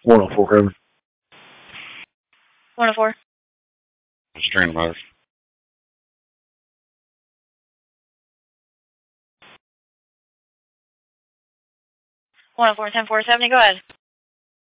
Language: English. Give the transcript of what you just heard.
104 Craven. 104. It's Trina Motors. 104, 10-470, go ahead.